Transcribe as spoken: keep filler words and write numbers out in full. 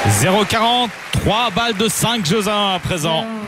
zéro quarante, trois balles de cinq jeux à présent.